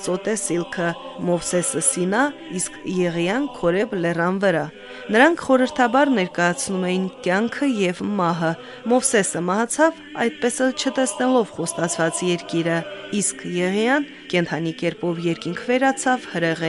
ծոտ է սիլքը, Մովսեսը Սինա, իսկ Եղիան Քորեբ լեռան վրա։ Նրանք խորհրդաբար ներկայացնում էին կյանքը եւ մահը։ Մովսեսը մահացավ, այդպես էլ չտեսնելով խոստացված երկիրը, իսկ Եղիան կենդանի կերպով երկինք վերացավ հրեղեն։